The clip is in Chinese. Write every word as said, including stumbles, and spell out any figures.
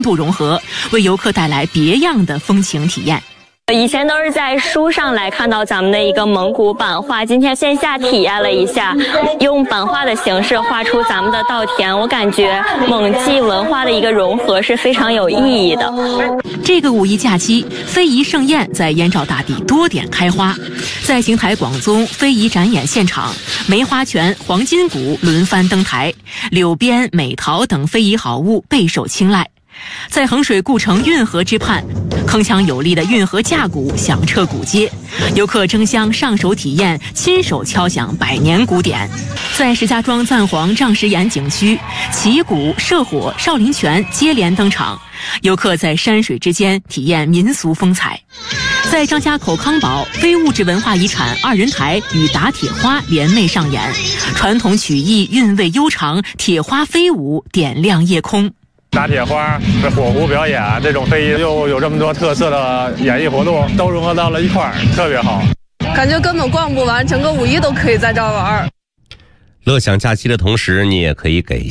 度融合，为游客带来别样的风情体验。 以前都是在书上来看到咱们的一个蒙古版画，今天线下体验了一下，用版画的形式画出咱们的稻田，我感觉蒙冀文化的一个融合是非常有意义的。 这个五一假期，非遗盛宴在燕赵大地多点开花，在邢台广宗非遗展演现场，梅花拳、黄金鼓轮番登台，柳边、美陶等非遗好物备受青睐。在衡水故城运河之畔，铿锵有力的运河架鼓响彻古街，游客争相上手体验，亲手敲响百年古典。在石家庄赞皇丈石岩景区，旗鼓、射火、少林拳接连登场，游客在山水之间体验民俗风采。在张家口康宝，非物质文化遗产二人台与打铁花联袂上演，传统曲艺韵味悠长，铁花飞舞点亮夜空。 打铁花、火狐表演，这种非遗又有这么多特色的演艺活动，都融合到了一块儿，特别好。 感觉根本逛不完，整个五一都可以在这儿玩。 乐享假期的同时，你也可以给